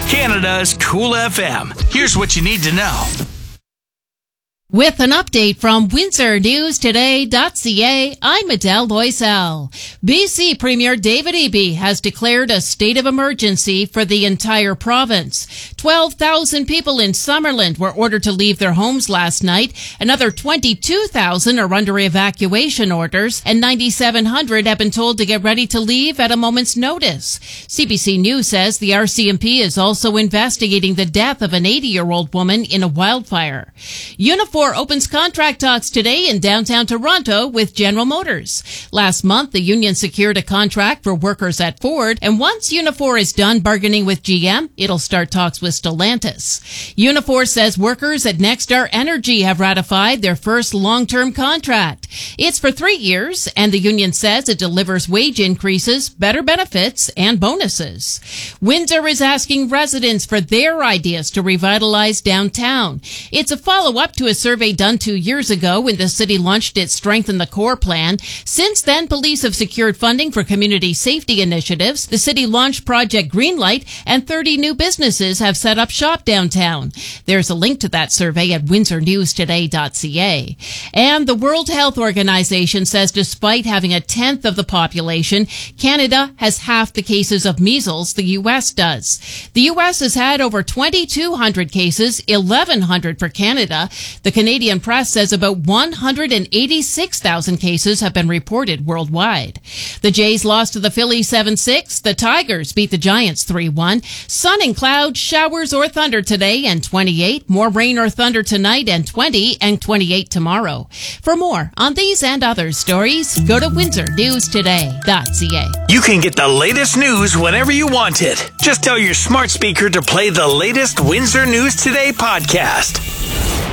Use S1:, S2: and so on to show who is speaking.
S1: Canada's Cool FM. Here's what you need to know.
S2: With an update from WindsorNewsToday.ca, I'm Adele Loisel. BC Premier David Eby has declared a state of emergency for the entire province. 12,000 people in Summerland were ordered to leave their homes last night. Another 22,000 are under evacuation orders, and 9,700 have been told to get ready to leave at a moment's notice. CBC News says the RCMP is also investigating the death of an 80-year-old woman in a wildfire. Unifor opens contract talks today in downtown Toronto with General Motors. Last month, the union secured a contract for workers at Ford, and once Unifor is done bargaining with GM, it'll start talks with Stellantis. Unifor says workers at Nexstar Energy have ratified their first long-term contract. It's for 3 years, and the union says it delivers wage increases, better benefits, and bonuses. Windsor is asking residents for their ideas to revitalize downtown. It's a follow-up to a survey done 2 years ago when the city launched its Strengthen the Core plan. Since then, police have secured funding for community safety initiatives. The city launched Project Greenlight, and 30 new businesses have set up shop downtown. There's a link to that survey at WindsorNewsToday.ca. And the World Health Organization says despite having a tenth of the population, Canada has half the cases of measles the U.S. does. The U.S. has had over 2,200 cases, 1,100 for Canada. The Canadian press says about 186,000 cases have been reported worldwide. The Jays lost to the Phillies 7-6. The Tigers beat the Giants 3-1. Sun and cloud, showers or thunder today and 28. More rain or thunder tonight and 20 and 28 tomorrow. For more on these and other stories, go to WindsorNewsToday.ca.
S1: You can get the latest news whenever you want it. Just tell your smart speaker to play the latest Windsor News Today podcast.